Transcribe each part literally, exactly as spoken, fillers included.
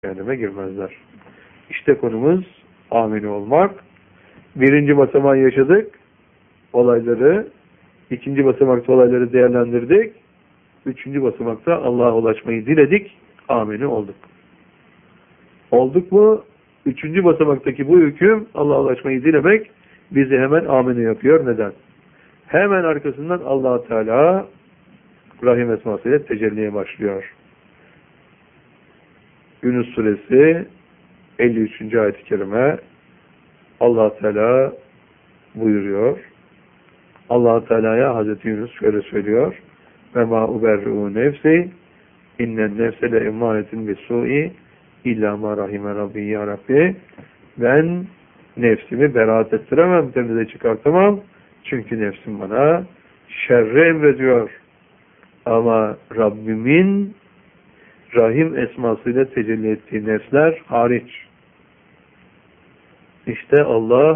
cehenneme girmezler. İşte konumuz amin olmak. Birinci basamağı yaşadık. Olayları, ikinci basamakta olayları değerlendirdik. Üçüncü basamakta Allah'a ulaşmayı diledik. Amini olduk. Olduk mu? Üçüncü basamaktaki bu hüküm Allah'a ulaşmayı dilemek bizi hemen amini yapıyor. Neden? Hemen arkasından Allah Teala Rahim esmasıyla tecelliye başlıyor. Yunus suresi elli üçüncü ayet-i kerime Allah Teala buyuruyor. Allah Teala'ya Hazreti Yunus şöyle söylüyor: "Ve ma uberru nefsi innen nefse le emanetin bis-su'i illa ma rahime rabbi ya Rabbi." Ben nefsimi beraat ettiremem, temize çıkartamam. Çünkü nefsim bana şerri emrediyor. Ama Rabbimin Rahim esmasıyla tecelli ettiği nefsler hariç. İşte Allah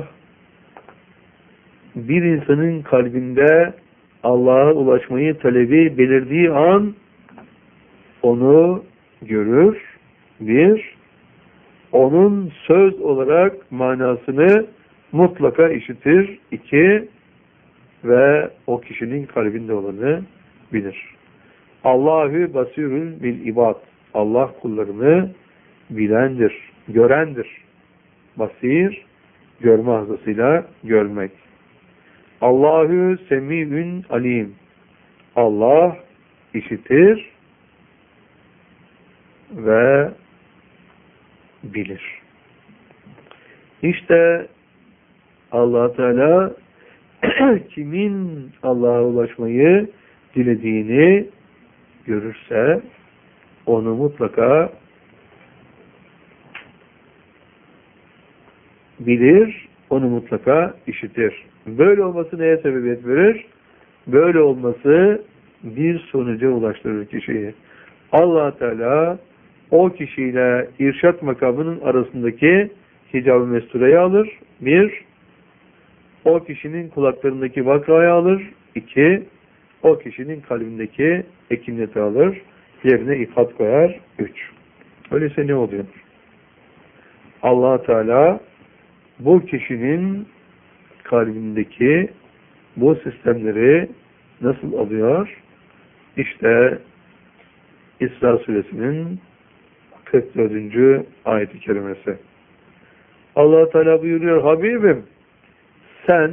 bir insanın kalbinde Allah'a ulaşmayı talebi belirdiği an onu görür. Bir, onun söz olarak manasını mutlaka işitir. İki, ve o kişinin kalbinde olanı bilir. Allahü basirül bil ibad. Allah kullarını bilendir, görendir. Basir, görme hazasıyla görmek. Allahü semî'ün alim. Allah işitir ve bilir. İşte Allah Teala kimin Allah'a ulaşmayı dilediğini görürse onu mutlaka bilir, onu mutlaka işitir. Böyle olması neye sebebiyet verir? Böyle olması bir sonuca ulaştırır kişiyi. Allah Teala o kişiyle irşat makamının arasındaki hicab-ı mesturayı alır. Bir, o kişinin kulaklarındaki vakrayı alır. İki, o kişinin kalbindeki ekinleti alır. Yerine ifat koyar. Üç. Öyleyse ne oluyor? Allah Teala bu kişinin kalbindeki bu sistemleri nasıl alıyor? İşte İsra suresinin kırk dördüncü ayet-i kerimesi. Allah Teala buyuruyor: Habibim, sen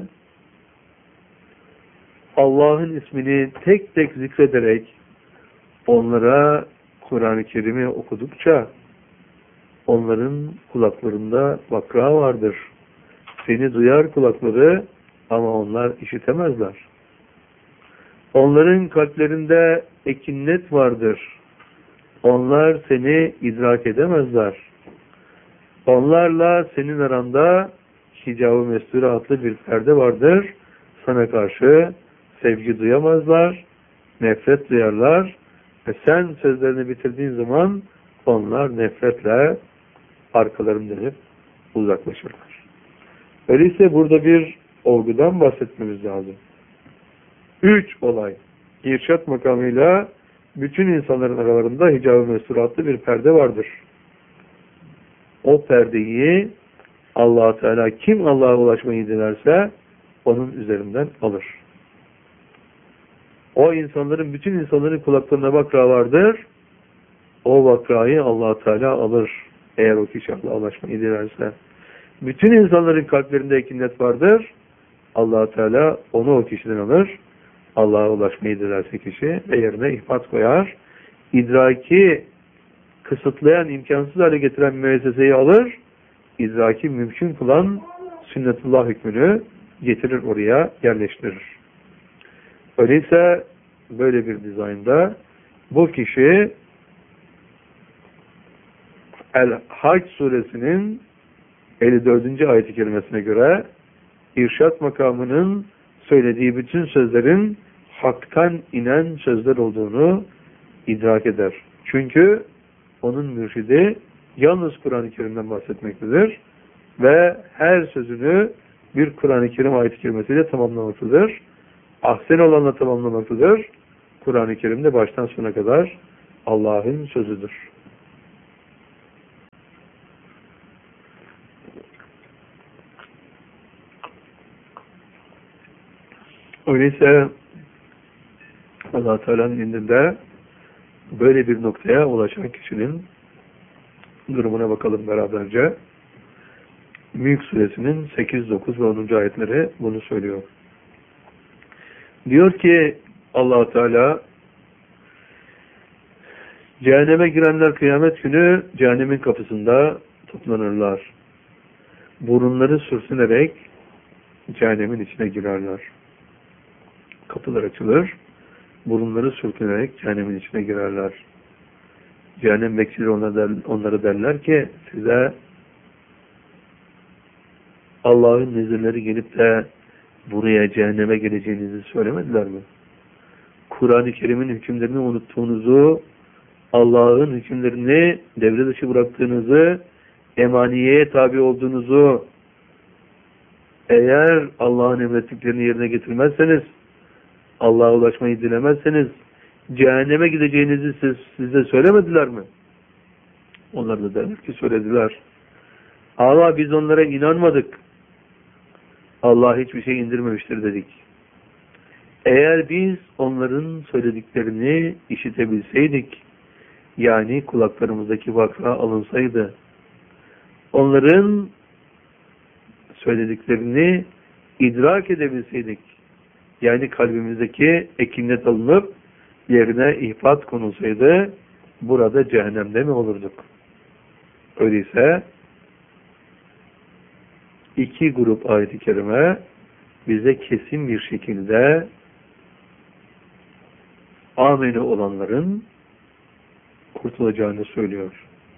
Allah'ın ismini tek tek zikrederek onlara Kur'an-ı Kerim'i okudukça onların kulaklarında vakra vardır. Seni duyar kulakları ama onlar işitemezler. Onların kalplerinde ekinnet vardır. Onlar seni idrak edemezler. Onlarla senin aranda hicab-ı mesture adlı bir perde vardır. Sana karşı sevgi duyamazlar, nefret duyarlar ve sen sözlerini bitirdiğin zaman onlar nefretle arkalarını dönüp uzaklaşırlar. Öyleyse burada bir olgudan bahsetmemiz lazım. Üç olay. İrşat makamıyla bütün insanların aralarında hicab-ı mesture adlı bir perde vardır. O perdeyi Allah Teala kim Allah'a ulaşmayı dilerse onun üzerinden alır. O insanların, bütün insanların kulaklarına vakra vardır. O vakrayı Allah Teala alır. Eğer o kişi Allah'a ulaşmayı dilerse. Bütün insanların kalplerinde ekinnet vardır. Allah Teala onu o kişiden alır. Allah'a ulaşmayı dilerse kişi ve yerine ihfat koyar. İdraki kısıtlayan, imkansız hale getiren müesseseyi alır. İdraki mümkün kılan sünnetullah hükmünü getirir oraya, yerleştirir. Öyleyse böyle bir dizaynda bu kişi El-Hac suresinin elli dördüncü ayet-i kerimesine göre irşat makamının söylediği bütün sözlerin haktan inen sözler olduğunu idrak eder. Çünkü onun mürşidi yalnız Kur'an-ı Kerim'den bahsetmektedir ve her sözünü bir Kur'an-ı Kerim ayet-i kerimesiyle tamamlamaktadır. Ahsen olanla tamamlamaktadır. Kur'an-ı Kerim'de baştan sona kadar Allah'ın sözüdür. Öyleyse Allah Teala'nın indinde böyle bir noktaya ulaşan kişinin durumuna bakalım beraberce. Mülk Suresinin sekiz, dokuz ve onuncu ayetleri bunu söylüyor. Diyor ki Allah Teala, cehenneme girenler kıyamet günü cehennemin kapısında toplanırlar. Burunları sürtünerek cehennemin içine girerler. Kapılar açılır, burunları sürtünerek cehennemin içine girerler. Cehennem bekçileri onlara, der, onlara derler ki, size Allah'ın nezirleri gelip de buraya cehenneme geleceğinizi söylemediler mi? Kur'an-ı Kerim'in hükümlerini unuttuğunuzu, Allah'ın hükümlerini devre dışı bıraktığınızı, emaniyeye tabi olduğunuzu, eğer Allah'ın emrettiklerini yerine getirmezseniz, Allah'a ulaşmayı dilemezseniz, cehenneme gideceğinizi siz, size söylemediler mi? Onlar da derler ki söylediler. Ama biz onlara inanmadık. Allah hiçbir şey indirmemiştir dedik. Eğer biz onların söylediklerini işitebilseydik, yani kulaklarımızdaki vakra alınsaydı, onların söylediklerini idrak edebilseydik, yani kalbimizdeki ekinnet alınıp yerine ihfat konulsaydı, burada cehennemde mi olurduk? Öyleyse iki grup ayet-i kerime bize kesin bir şekilde ameli olanların kurtulacağını söylüyor.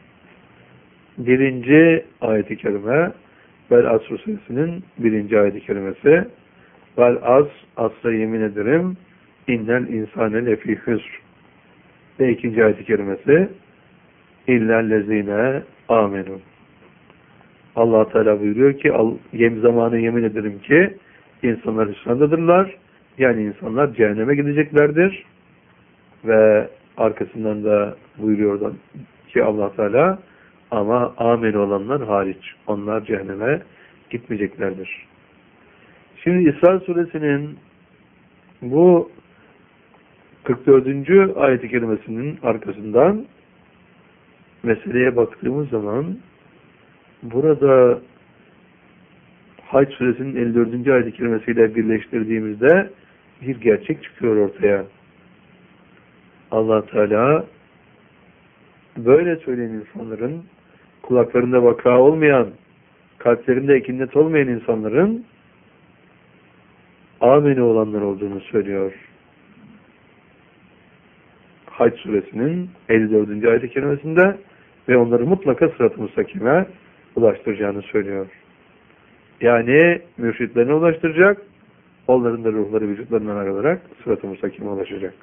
Birinci ayet-i kerime Vel Asr Suresinin birinci ayet-i kerimesi, Vel Asr, asra yemin ederim, innel insane lefî hüsr. Ve ikinci ayet-i kerimesi, illellezine amenun. Allah Teala buyuruyor ki, yem zamanı yemin ederim ki insanlar hüsrandadırlar. Yani insanlar cehenneme gideceklerdir. Ve arkasından da buyuruyor ki Allah Teala, ama amin olanlar hariç. Onlar cehenneme gitmeyeceklerdir. Şimdi İsra Suresinin bu kırk dördüncü ayet-i kerimesinin arkasından meseleye baktığımız zaman burada Hac Suresinin elli dördüncü ayet-i kerimesiyle birleştirdiğimizde bir gerçek çıkıyor ortaya. Allah Teala böyle söyleyen insanların, kulaklarında vaka olmayan, kalplerinde ekinnet olmayan insanların ameni olanlar olduğunu söylüyor. Hac Suresinin elli dördüncü ayet-i kerimesinde ve onları mutlaka sırat-ı müstakime ulaştıracağını söylüyor. Yani mürşitlerine ulaştıracak, onların da ruhları vücutlarından ayrılarak sırat-ı müstakime ulaşacak.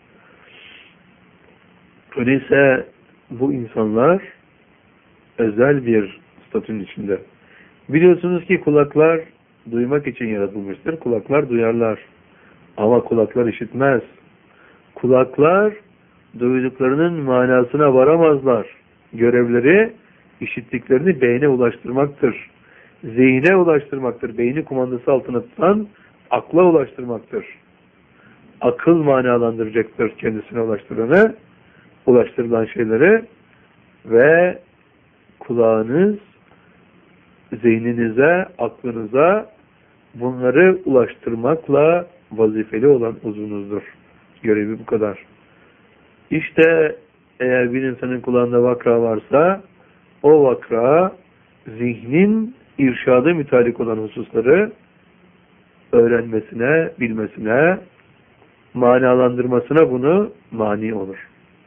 Öyleyse bu insanlar özel bir statünün içinde. Biliyorsunuz ki kulaklar duymak için yaratılmıştır. Kulaklar duyarlar. Ama kulaklar işitmez. Kulaklar duyduklarının manasına varamazlar. Görevleri işittiklerini beyne ulaştırmaktır. Zihne ulaştırmaktır. Beyni kumandası altına tutan akla ulaştırmaktır. Akıl manalandıracaktır kendisine ulaştıranı, ulaştırılan şeyleri ve kulağınız zihninize, aklınıza bunları ulaştırmakla vazifeli olan uzunuzdur. Görevi bu kadar. İşte eğer bir insanın kulağında vakra varsa o vakra zihnin irşadı mütalik olan hususları öğrenmesine, bilmesine, manalandırmasına bunu mani olur.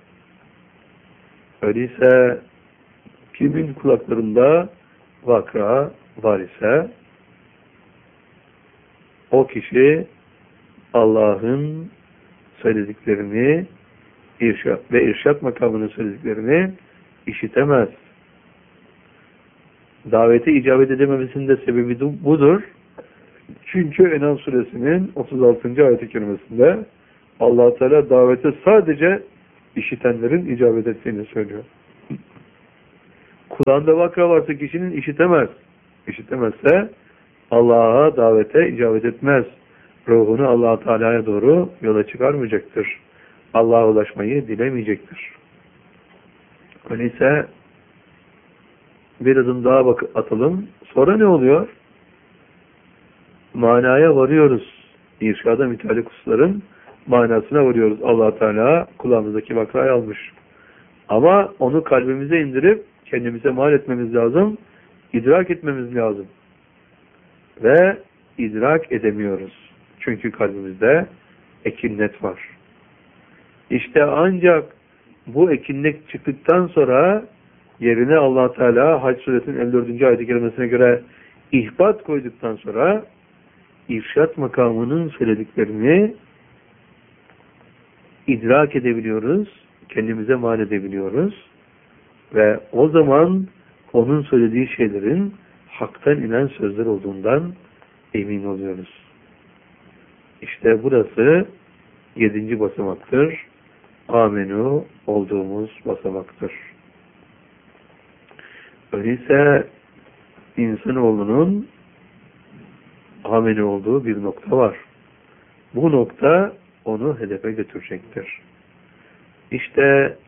Öyleyse kimin kulaklarında vakra var ise o kişi Allah'ın söylediklerini irşat ve irşat makamının söylediklerini işitemez. Davete icabet edememesinin de sebebi budur. Çünkü En'am suresinin otuz altıncı ayet-i kerimesinde Allah Teala davete sadece işitenlerin icabet ettiğini söylüyor. Kulağında vakra varsa kişinin işitemez. işitemezse Allah'a davete icabet etmez. Ruhunu Allah Teala'ya doğru yola çıkarmayacaktır. Allah'a ulaşmayı dilemeyecektir. Öyleyse bir adım daha bak atalım. Sonra ne oluyor? Manaya varıyoruz. İrşada müteallik hususların manasına varıyoruz. Allah Teala kulağımızdaki vakrayı almış. Ama onu kalbimize indirip kendimize mal etmemiz lazım. İdrak etmemiz lazım. Ve idrak edemiyoruz. Çünkü kalbimizde ekinnet var. İşte ancak bu ekinlik çıktıktan sonra yerine Allah Teala Hac suresinin elli dördüncü ayet-i kerimesine göre ihbat koyduktan sonra irşat makamının söylediklerini idrak edebiliyoruz, kendimize mal edebiliyoruz ve o zaman onun söylediği şeylerin haktan inen sözler olduğundan emin oluyoruz. İşte burası yedinci basamaktır. Amenu olduğumuz basamaktır. Öyleyse insanoğlunun amenu olduğu bir nokta var. Bu nokta onu hedefe götürecektir. İşte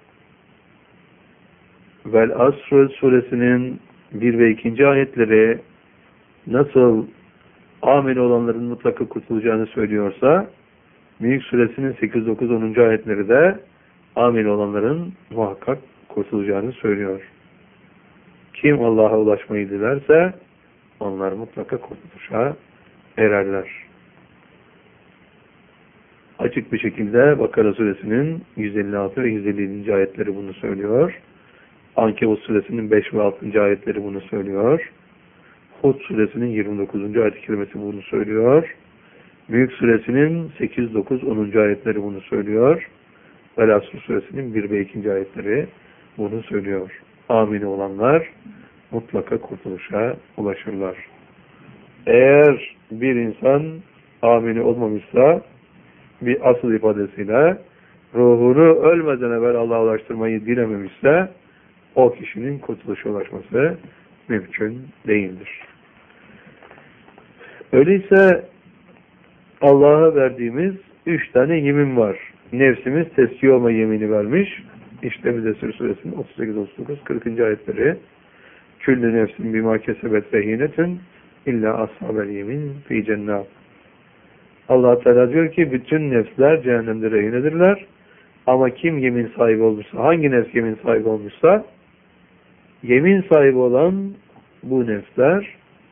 Vel Asr suresinin bir ve ikinci ayetleri nasıl amenu olanların mutlaka kurtulacağını söylüyorsa, Mülk suresinin sekiz, dokuz, onuncu ayetleri de amenu olanların muhakkak kurtulacağını söylüyor. Kim Allah'a ulaşmayı dilerse onlar mutlaka kurtuluşa ererler. Açık bir şekilde Bakara suresinin yüz elli altı ve yüz elli yedinci ayetleri bunu söylüyor. Ankebut suresinin beş ve altıncı ayetleri bunu söylüyor. Hud suresinin yirmi dokuzuncu ayet-i kerimesi bunu söylüyor. Mülk suresinin sekiz, dokuz, onuncu ayetleri bunu söylüyor. Vel Asr suresinin bir ve ikinci ayetleri bunu söylüyor. Amin olanlar mutlaka kurtuluşa ulaşırlar. Eğer bir insan amini olmamışsa bir asıl ifadesiyle ruhunu ölmeden evvel Allah'a ulaştırmayı dilememişse o kişinin kurtuluşa ulaşması mümkün değildir. Öyleyse Allah'a verdiğimiz üç tane yemin var. Nefsimiz tezkiye olma yemini vermiş. İşte Müddessir suresinin otuz sekiz, otuz dokuz, kırkıncı ayetleri. Küllü nefsin bima kesebet rehinetün illa ashabel yemin fi cennet. Allah Teala diyor ki bütün nefsler cehennemde rehinedirler. Ama kim yemin sahibi olmuşsa, hangi nefs yemin sahibi olmuşsa, yemin sahibi olan bu nefsler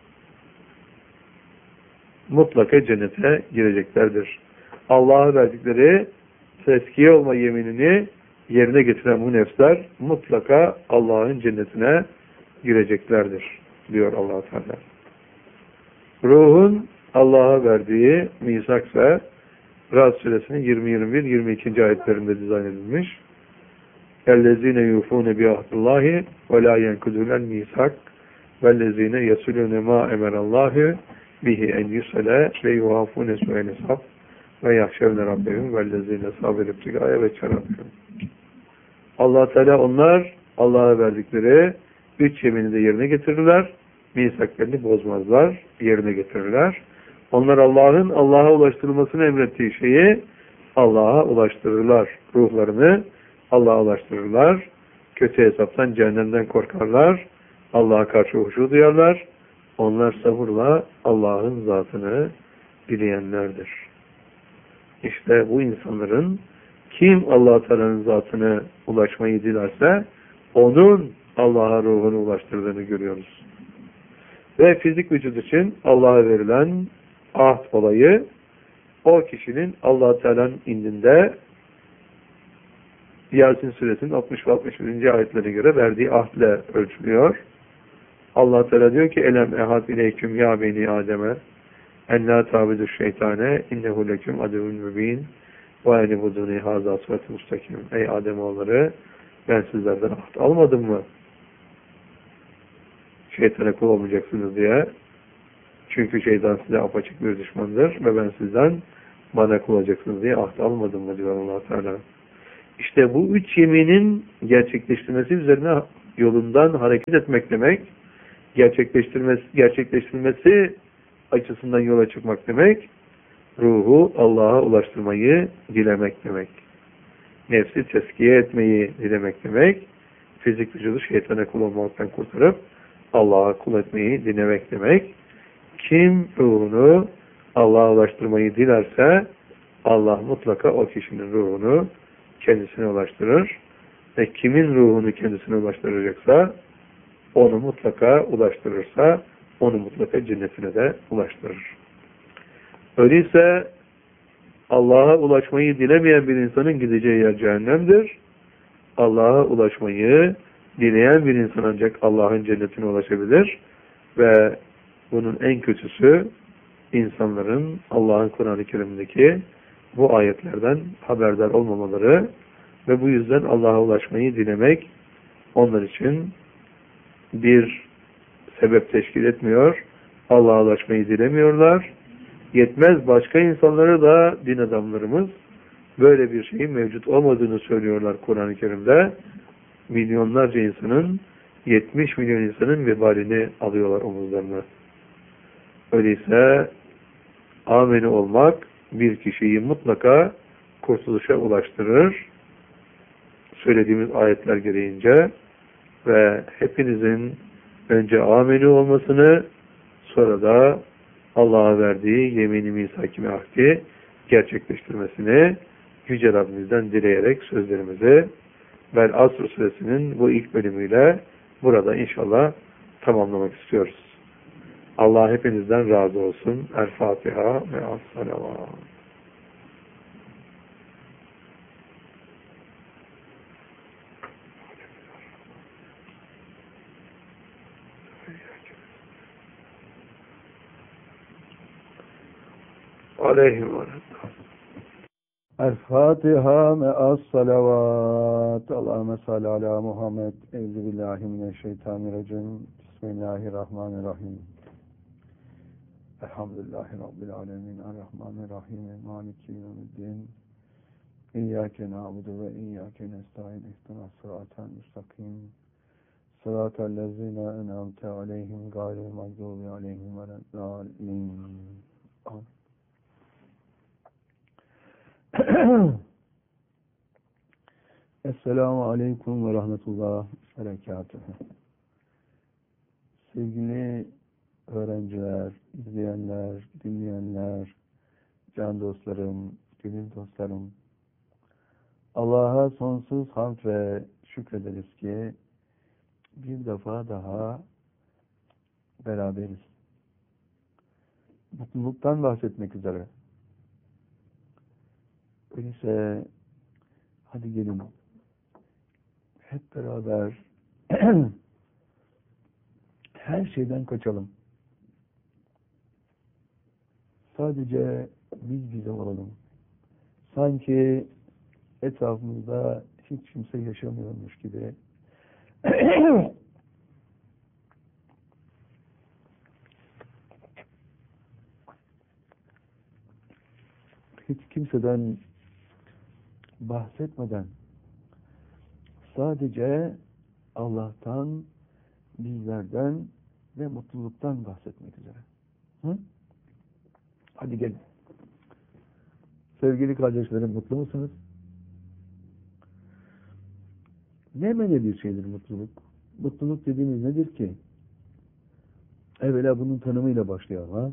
mutlaka cennete gireceklerdir. Allah'a verdikleri tezkiye olma yeminini yerine getiren bu nefsler mutlaka Allah'ın cennetine gireceklerdir diyor Allah Teala. Ruhun Allah'a verdiği misaksa Ra'd suresinin yirmi, yirmi bir, yirmi ikinci ayetlerinde dizayn edilmiş. اَلَّذ۪ينَ يُوفُونَ بِعَهْدِ اللّٰهِ وَلَا يَنْكُدُونَ الْمِيثَاقَ وَالَّذ۪ينَ يَصِلُونَ مَا اَمَرَ اللّٰهِ بِهِ اَنْ يُصَلَ وَيُوَافُونَ سُوءَ الْحِسَابِ وَيَخْشَوْنَ رَبَّهُمْ وَالَّذ۪ينَ صَابِرُ ابْتِغَاءَ وَجْهِ رَبِّهِمْ. Allah Teala onlar Allah'a verdikleri üç yemini de yerine getirirler. Misaklarını bozmazlar, yerine getirirler. Onlar Allah'ın Allah'a ulaştırılmasını emrettiği şeyi Allah'a ulaştırırlar. Ruhlarını Allah'a ulaştırırlar. Kötü hesaptan, cehennemden korkarlar. Allah'a karşı huşu duyarlar. Onlar sabırla Allah'ın zatını bileyenlerdir. İşte bu insanların kim Allah Teala'nın zatını ulaşmayı dilerse onun Allah'a ruhunu ulaştırdığını görüyoruz. Ve fizik vücut için Allah'a verilen ahd olayı o kişinin Allah Teala'nın indinde Yasin suresinin altmış ve altmış birinci ayetlerine göre verdiği ahdle ölçülüyor. Allah Teala diyor ki elem ehad ileyküm ya beni Adem'e en la tabidu şeytane innehu leküm adevun mübin ve eni buduni haza sıratı mustakim. Ey Ademoğulları ben sizlerden ahd almadım mı? Şeytana kul olmayacaksınız diye. Çünkü şeytan size apaçık bir düşmandır ve ben sizden bana kul olacaksınız diye ahd almadım mı diyor Allah Teala. İşte bu üç yeminin gerçekleştirmesi üzerine yolundan hareket etmek demek, gerçekleştirmesi, gerçekleştirilmesi açısından yola çıkmak demek, ruhu Allah'a ulaştırmayı dilemek demek. Nefsi teskiye etmeyi dilemek demek. Fizik vücudu şeytana kul olmaktan kurtarıp Allah'a kul etmeyi dilemek demek. Kim ruhunu Allah'a ulaştırmayı dilerse Allah mutlaka o kişinin ruhunu kendisine ulaştırır. Ve kimin ruhunu kendisine ulaştıracaksa onu mutlaka ulaştırırsa onu mutlaka cennetine de ulaştırır. Öyleyse Allah'a ulaşmayı dilemeyen bir insanın gideceği yer cehennemdir. Allah'a ulaşmayı dileyen bir insan ancak Allah'ın cennetine ulaşabilir ve bunun en kötüsü insanların Allah'ın Kur'an-ı Kerim'deki bu ayetlerden haberdar olmamaları ve bu yüzden Allah'a ulaşmayı dilemek onlar için bir sebep teşkil etmiyor. Allah'a ulaşmayı dilemiyorlar. Yetmez başka insanlara da din adamlarımız böyle bir şeyin mevcut olmadığını söylüyorlar Kur'an-ı Kerim'de. Milyonlarca insanın, yetmiş milyon insanın vebalini alıyorlar omuzlarına. Öyleyse ameni olmak bir kişiyi mutlaka kurtuluşa ulaştırır. Söylediğimiz ayetler gereğince ve hepinizin önce ameni olmasını, sonra da Allah'a verdiği yemin-i misaki ve ahdi gerçekleştirmesini Yüce Rabbimizden dileyerek sözlerimizi Vel Asr Suresinin bu ilk bölümüyle burada inşallah tamamlamak istiyoruz. Allah hepinizden razı olsun. El Fatiha ve Es-Selavat. Aleyhim ve El-Fatiha me'as salavat. Allahümme salli ala Muhammed. Euzubillahimineşşeytanirracim. Bismillahirrahmanirrahim. Elhamdülillahi Rabbil alemin. Errahmanirrahim. Maliki yevmiddin. İyyâke na'budu ve iyyâke nestaîn. İhdinas sıratal müstakim. Sıratal lezîne en'amte aleyhim gâyril mağdûbi aleyhim veleddâllîn. Amin. Esselamu Aleyküm ve Rahmetullah ve Berekatuhu. Sevgili öğrenciler, izleyenler, dinleyenler, can dostlarım, gönül dostlarım, Allah'a sonsuz hamd ve şükrederiz ki bir defa daha beraberiz. Mutluluktan bahsetmek üzere. Öyleyse hadi gelin hep beraber her şeyden kaçalım. Sadece biz bize olalım. Sanki etrafımızda hiç kimse yaşamıyormuş gibi. Hiç kimseden bahsetmeden sadece Allah'tan, bizlerden ve mutluluktan bahsetmek üzere. Hı? Hadi gelin. Sevgili kardeşlerim, mutlu musunuz? Ne mene bir şeydir mutluluk? Mutluluk dediğimiz nedir ki? Evvela bunun tanımıyla başlayalım. Ha?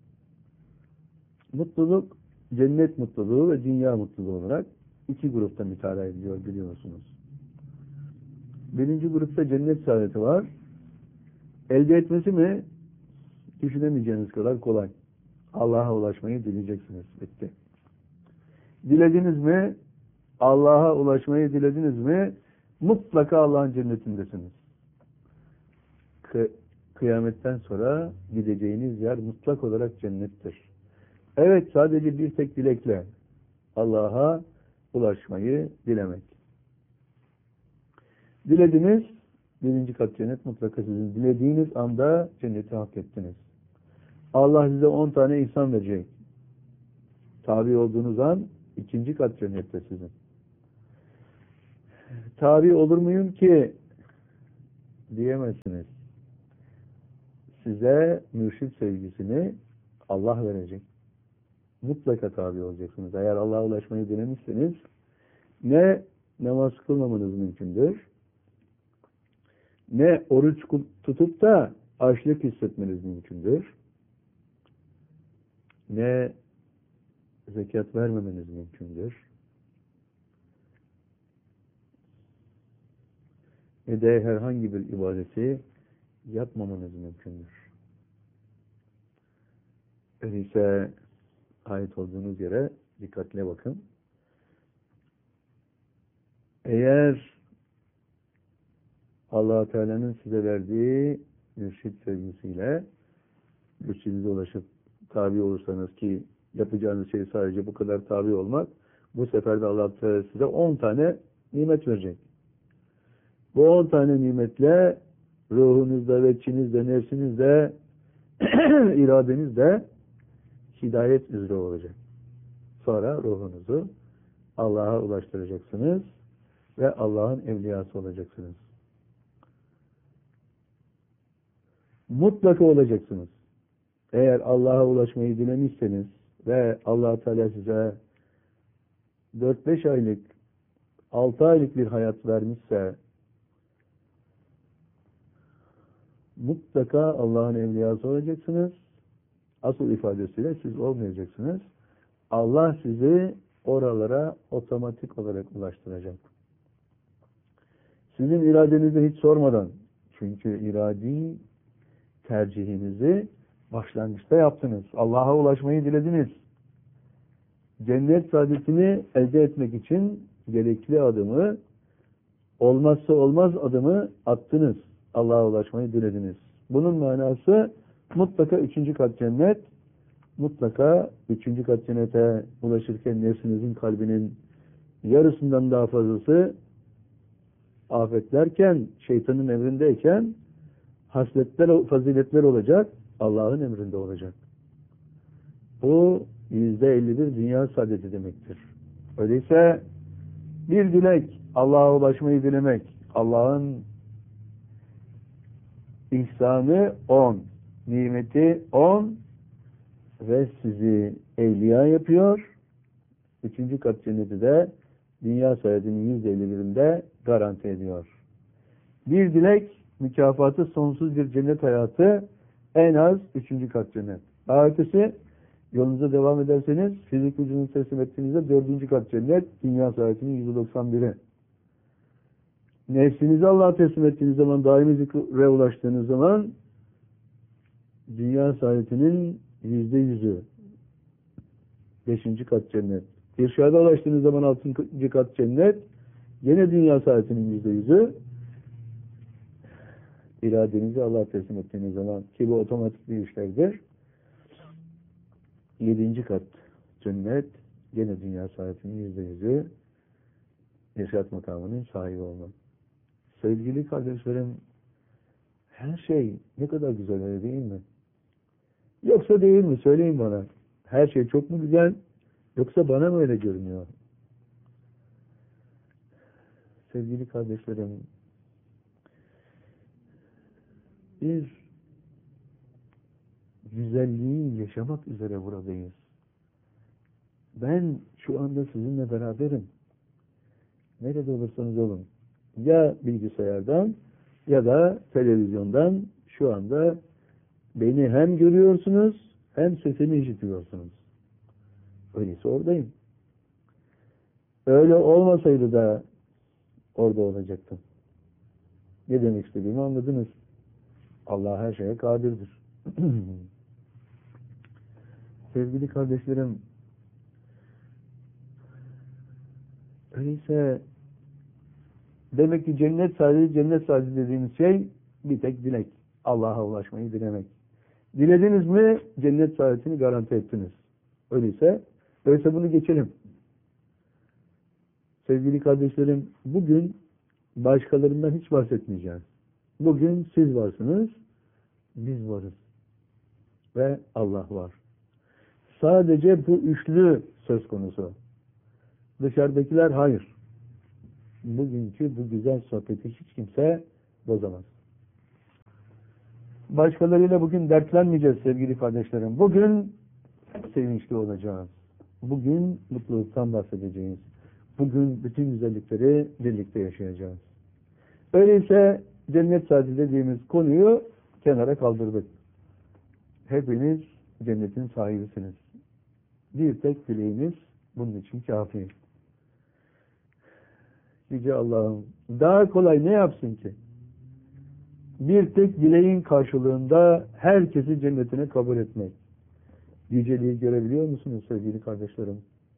Mutluluk, cennet mutluluğu ve dünya mutluluğu olarak iki grupta müteala ediliyor biliyorsunuz. Birinci grupta cennet saadeti var. Elde etmesi mi? Düşünemeyeceğiniz kadar kolay. Allah'a ulaşmayı dileyeceksiniz. Bitti. Dilediniz mi? Allah'a ulaşmayı dilediniz mi? Mutlaka Allah'ın cennetindesiniz. Kı kıyametten sonra gideceğiniz yer mutlak olarak cennettir. Evet, sadece bir tek dilekle Allah'a ulaşmayı dilemek. Dilediniz, birinci kat cennet mutlaka sizin. Dilediğiniz anda cenneti hak ettiniz. Allah size on tane ihsan verecek. Tabi olduğunuz an ikinci kat cennette sizin. Tabi olur muyum ki diyemezsiniz. size mürşid sevgisini Allah verecek. Mutlaka tabi olacaksınız. Eğer Allah'a ulaşmayı denemişseniz ne namaz kılmamanız mümkündür, ne oruç tutup da açlık hissetmeniz mümkündür, ne zekat vermemeniz mümkündür, ne de herhangi bir ibadeti yapmamanız mümkündür. Öyleyse ait olduğunuz yere dikkatle bakın. Eğer Allah-u Teala'nın size verdiği mürşid sevgisiyle mürşidinize ulaşıp tabi olursanız, ki yapacağınız şey sadece bu kadar tabi olmak, bu sefer de Allah-u Teala size on tane nimet verecek. Bu on tane nimetle ruhunuzda ve içinizde, nefsinizde, iradenizde hidayet üzere olacak. Sonra ruhunuzu Allah'a ulaştıracaksınız ve Allah'ın evliyası olacaksınız. Mutlaka olacaksınız. Eğer Allah'a ulaşmayı dilemişseniz ve Allah Teala size dört beş aylık, altı aylık bir hayat vermişse, mutlaka Allah'ın evliyası olacaksınız. Asıl ifadesiyle siz olmayacaksınız. Allah sizi oralara otomatik olarak ulaştıracak. Sizin iradenizi hiç sormadan, çünkü iradi tercihinizi başlangıçta yaptınız. Allah'a ulaşmayı dilediniz. Cennet saadetini elde etmek için gerekli adımı, olmazsa olmaz adımı attınız. Allah'a ulaşmayı dilediniz. Bunun manası mutlaka üçüncü kat cennet, mutlaka üçüncü kat cennete ulaşırken nefsinizin kalbinin yarısından daha fazlası afetlerken, şeytanın emrindeyken hasletler, faziletler olacak, Allah'ın emrinde olacak. Bu yüzde elli bir dünya saadeti demektir. Öyleyse bir dilek, Allah'a ulaşmayı dilemek, Allah'ın ihsanı on, nimeti on ve sizi evliya yapıyor. Üçüncü kat cenneti de dünya saadetinin yüzde elli birinde garanti ediyor. Bir dilek, mükafatı sonsuz bir cennet hayatı, en az üçüncü kat cennet. Daha ötesi, yolunuza devam ederseniz, fizik vücudunuzu teslim ettiğinizde dördüncü kat cennet, dünya saadetinin yüzde doksan biri. Nefsinizi Allah'a teslim ettiğiniz zaman, daimi zikre ulaştığınız zaman, dünya saadetinin yüzde yüzü, beşinci kat cennet. İrşada ulaştığınız zaman altıncı kat cennet, yine dünya saadetinin yüzde yüzü. İradenizi Allah'a teslim ettiğiniz zaman, ki bu otomatik bir işlerdir, yedinci kat cennet, yine dünya saadetinin yüzde yüzü, irşat makamının sahibi olmak. Sevgili kardeşlerim, her şey ne kadar güzel, öyle değil mi? Yoksa değil mi? Söyleyin bana. Her şey çok mu güzel? Yoksa bana mı öyle görünüyor? Sevgili kardeşlerim, biz güzelliği yaşamak üzere buradayız. Ben şu anda sizinle beraberim. Nerede olursanız olun. Ya bilgisayardan ya da televizyondan şu anda beni hem görüyorsunuz hem sesimi işitiyorsunuz. Öyleyse oradayım. Öyle olmasaydı da orada olacaktım. Ne demek istediğimi anladınız. Allah her şeye kadirdir. Sevgili kardeşlerim, öyleyse demek ki cennet saadeti, cennet saadeti dediğimiz şey bir tek dilek. Allah'a ulaşmayı dilemek. Dilediniz mi cennet saadetini garanti ettiniz. Öyleyse, öyleyse bunu geçelim. Sevgili kardeşlerim, bugün başkalarından hiç bahsetmeyeceğiz. Bugün siz varsınız, biz varız. Ve Allah var. Sadece bu üçlü söz konusu. Dışarıdakiler hayır. Bugünkü bu güzel sohbeti hiç kimse bozamaz. başkalarıyla bugün dertlenmeyeceğiz sevgili kardeşlerim. Bugün sevinçli olacağız. Bugün mutluluktan bahsedeceğiz. Bugün bütün güzellikleri birlikte yaşayacağız. Öyleyse cennet saati dediğimiz konuyu kenara kaldırdık. Hepiniz cennetin sahibisiniz. Bir tek dileğimiz bunun için kafi. Yüce Allah'ım daha kolay ne yapsın ki? Bir tek dileğin karşılığında herkesi cennetine kabul etmek. Yüceliği görebiliyor musunuz sevgili kardeşlerim?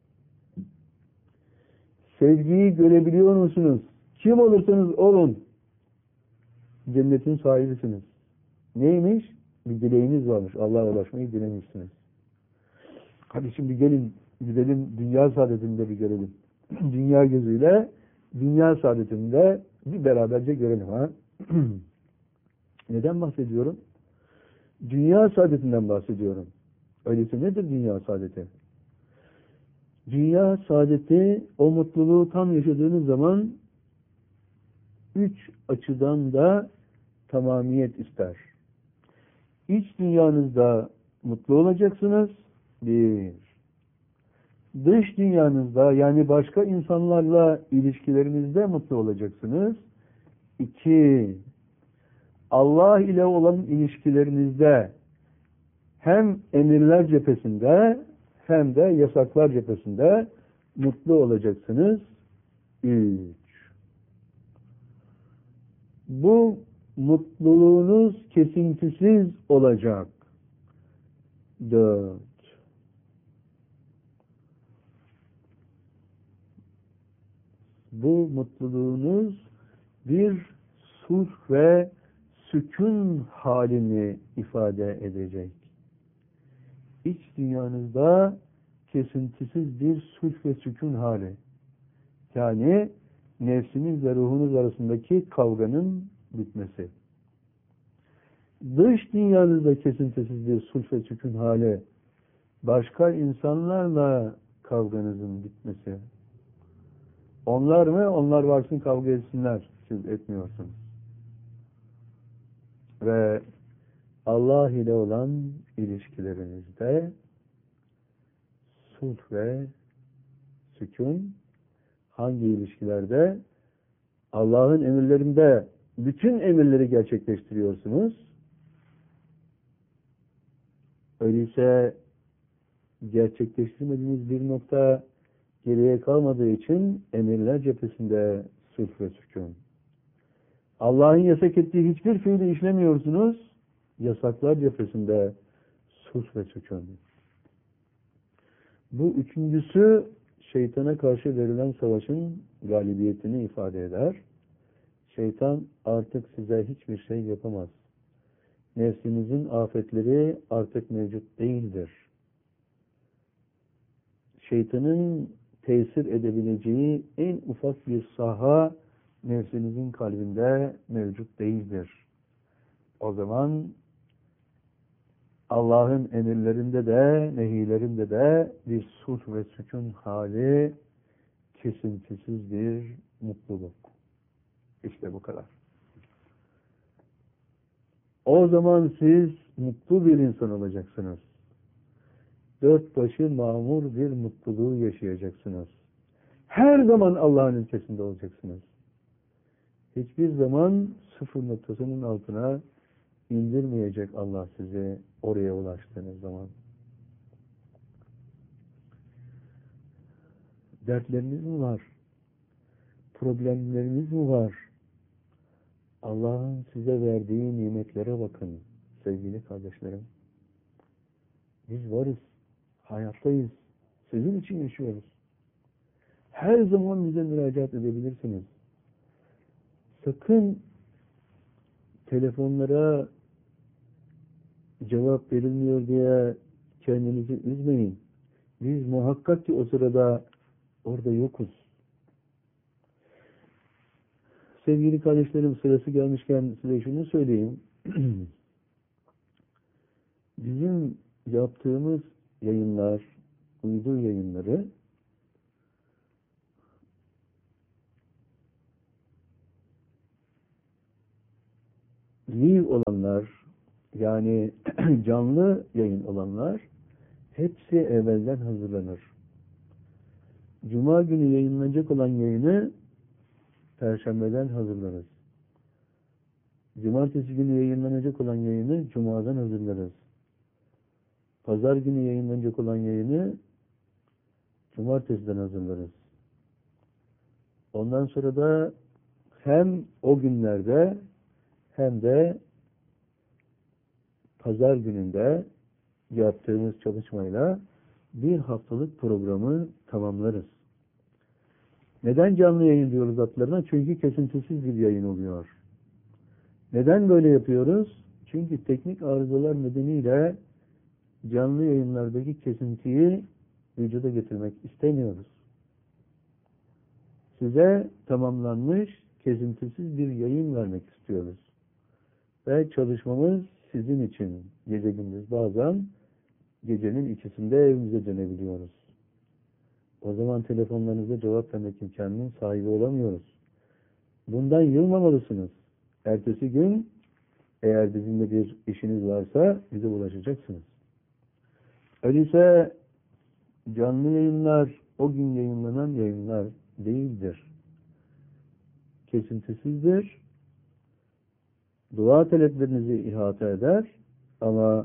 Sevgiyi görebiliyor musunuz? Kim olursanız olun, cennetin sahibisiniz. Neymiş? Bir dileğiniz varmış. Allah'a ulaşmayı dilemişsiniz. Hadi şimdi gelin gidelim dünya saadetini de bir görelim. Dünya gözüyle dünya saadetini de bir beraberce görelim ha. Neden bahsediyorum? Dünya saadetinden bahsediyorum. Öyleyse nedir dünya saadeti? Dünya saadeti o mutluluğu tam yaşadığınız zaman üç açıdan da tamamiyet ister. İç dünyanızda mutlu olacaksınız. Bir. Dış dünyanızda yani başka insanlarla ilişkilerinizde mutlu olacaksınız. İki. Allah ile olan ilişkilerinizde hem emirler cephesinde hem de yasaklar cephesinde mutlu olacaksınız. Üç. Bu mutluluğunuz kesintisiz olacak. Dört. Bu mutluluğunuz bir sulh ve sükun halini ifade edecek. İç dünyanızda kesintisiz bir sulh ve sükun hali. Yani nefsiniz ve ruhunuz arasındaki kavganın bitmesi. Dış dünyanızda kesintisiz bir sulh ve sükun hali. Başka insanlarla kavganızın bitmesi. Onlar mı? Onlar varsın kavga etsinler. Siz etmiyorsunuz. Ve Allah ile olan ilişkilerinizde sulh ve sükun hangi ilişkilerde? Allah'ın emirlerinde bütün emirleri gerçekleştiriyorsunuz. Öyleyse gerçekleştirmediğiniz bir nokta geriye kalmadığı için emirler cephesinde sulh ve sükun. Allah'ın yasak ettiği hiçbir fiili işlemiyorsunuz. Yasaklar cephesinde sulh ve sükun. Bu üçüncüsü şeytana karşı verilen savaşın galibiyetini ifade eder. Şeytan artık size hiçbir şey yapamaz. Nefsinizin afetleri artık mevcut değildir. Şeytanın tesir edebileceği en ufak bir saha nefsinizin kalbinde mevcut değildir. O zaman Allah'ın emirlerinde de, nehilerinde de bir sulh ve sükun hali, kesintisiz bir mutluluk. İşte bu kadar. O zaman siz mutlu bir insan olacaksınız. Dört başı mamur bir mutluluğu yaşayacaksınız. Her zaman Allah'ın ülkesinde olacaksınız. Hiçbir zaman sıfır noktasının altına indirmeyecek Allah sizi oraya ulaştığınız zaman. Dertleriniz mi var? Problemleriniz mi var? Allah'ın size verdiği nimetlere bakın sevgili kardeşlerim. Biz varız, hayattayız. Sizin için yaşıyoruz. Her zaman bize müracaat edebilirsiniz. Sakın telefonlara cevap verilmiyor diye kendinizi üzmeyin. Biz muhakkak ki o sırada orada yokuz. Sevgili kardeşlerim, sırası gelmişken size şunu söyleyeyim. Bizim yaptığımız yayınlar, uydu yayınları live olanlar, yani canlı yayın olanlar hepsi evvelden hazırlanır. Cuma günü yayınlanacak olan yayını Perşembeden hazırlarız. Cumartesi günü yayınlanacak olan yayını Cuma'dan hazırlarız. Pazar günü yayınlanacak olan yayını Cumartesi'den hazırlarız. Ondan sonra da hem o günlerde hem de Pazar gününde yaptığımız çalışmayla bir haftalık programı tamamlarız. Neden canlı yayın diyoruz adlarına? Çünkü kesintisiz bir yayın oluyor. Neden böyle yapıyoruz? Çünkü teknik arızalar nedeniyle canlı yayınlardaki kesintiyi vücuda getirmek istemiyoruz. Size tamamlanmış, kesintisiz bir yayın vermek istiyoruz. Ve çalışmamız sizin için gece gündüz, bazen gecenin ikisinde evimize dönebiliyoruz. O zaman telefonlarınıza cevap vermek imkanının sahibi olamıyoruz. Bundan yılmamalısınız. Ertesi gün eğer bizimle bir işiniz varsa bize ulaşacaksınız. Öyleyse canlı yayınlar o gün yayınlanan yayınlar değildir. Kesintisizdir. Dua taleplerinizi ihata eder ama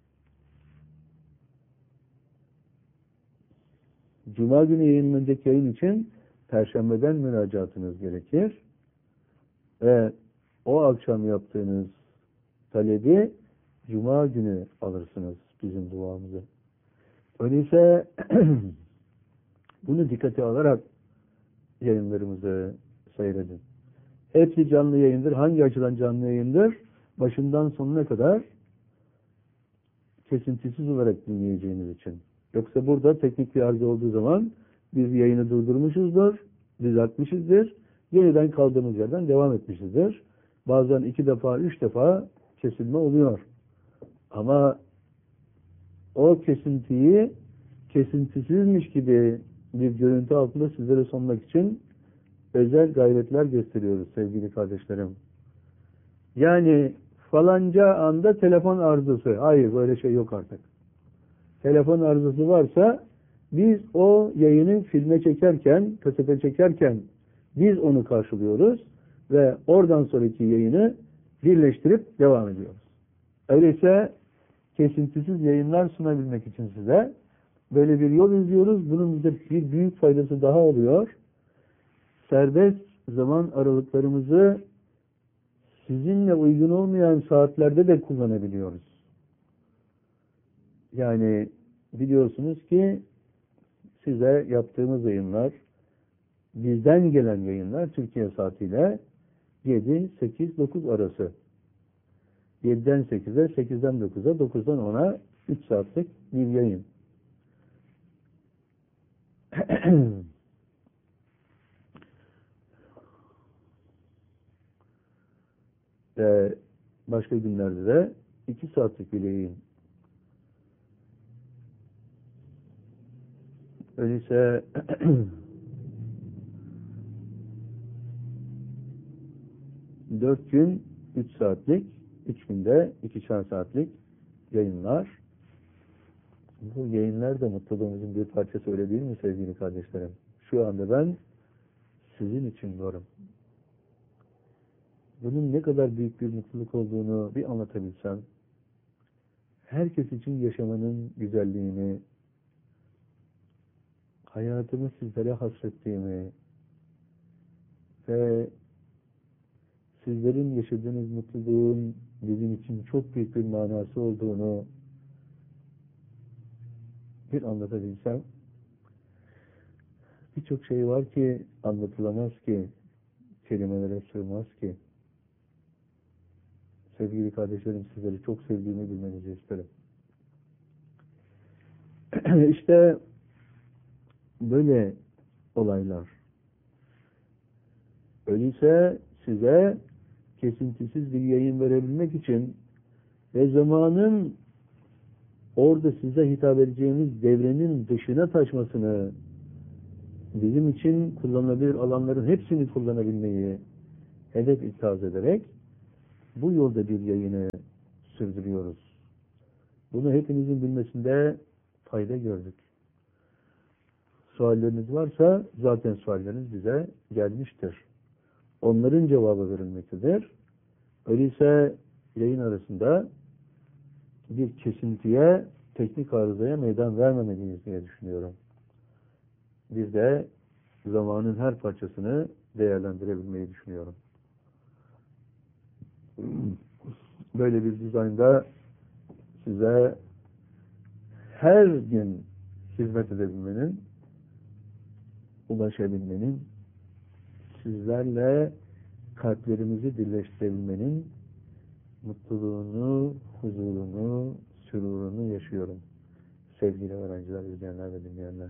Cuma günü yayınlanacak yayın için Perşembeden müracaatınız gerekir ve o akşam yaptığınız talebi Cuma günü alırsınız bizim duamızı. Öyleyse bunu dikkate alarak yayınlarımızı seyredin. Hepsi canlı yayındır. Hangi açıdan canlı yayındır? Başından sonuna kadar kesintisiz olarak dinleyeceğiniz için. Yoksa burada teknik bir arıza olduğu zaman biz yayını durdurmuşuzdur, düzeltmişizdir, yeniden kaldığımız yerden devam etmişizdir. Bazen iki defa, üç defa kesilme oluyor. Ama o kesintiyi kesintisizmiş gibi bir görüntü altında sizlere sunmak için özel gayretler gösteriyoruz sevgili kardeşlerim. Yani falanca anda telefon arızası. Hayır, böyle şey yok artık. Telefon arızası varsa biz o yayını filme çekerken, kasete çekerken biz onu karşılıyoruz ve oradan sonraki yayını birleştirip devam ediyoruz. Öyleyse kesintisiz yayınlar sunabilmek için size böyle bir yol izliyoruz. Bunun bize bir büyük faydası daha oluyor. Serbest zaman aralıklarımızı sizinle uygun olmayan saatlerde de kullanabiliyoruz. Yani biliyorsunuz ki size yaptığımız yayınlar, bizden gelen yayınlar Türkiye saatiyle yedi, sekiz, dokuz arası. yediden sekize, sekizden dokuza, dokuzdan ona üç saatlik bir yayın. Ve başka günlerde de iki saatlik bir yayın. Öyleyse dört gün üç saatlik, üç günde ikişer saatlik yayınlar. Bu yayınlar da mutluluğumuzun bir parçası, öyle değil mi sevgili kardeşlerim? Şu anda ben sizin için varım. Bunun ne kadar büyük bir mutluluk olduğunu bir anlatabilsem, herkes için yaşamanın güzelliğini, hayatımı sizlere hasrettiğimi ve sizlerin yaşadığınız mutluluğun bizim için çok büyük bir manası olduğunu bir anlatabilsem, birçok şey var ki anlatılamaz ki, kelimelere sığmaz ki. Sevgili kardeşlerim, sizleri çok sevdiğimi bilmenizi isterim. İşte böyle olaylar. Öyleyse size kesintisiz bir yayın verebilmek için ve zamanın orada size hitap edeceğimiz devrenin dışına taşmasını, bizim için kullanılabilir alanların hepsini kullanabilmeyi hedef ikaz ederek bu yolda bir yayını sürdürüyoruz. Bunu hepinizin bilmesinde fayda gördük. Sualleriniz varsa zaten sualleriniz bize gelmiştir. Onların cevabı verilmektedir. Öyleyse yayın arasında bir kesintiye, teknik arızaya meydan vermemeliyiz diye düşünüyorum. Bir de zamanın her parçasını değerlendirebilmeyi düşünüyorum. Böyle bir dizaynda size her gün hizmet edebilmenin, ulaşabilmenin, sizlerle kalplerimizi birleştirebilmenin mutluluğunu, huzurunu, sürurunu yaşıyorum. Sevgili öğrenciler, izleyenler ve dinleyenler.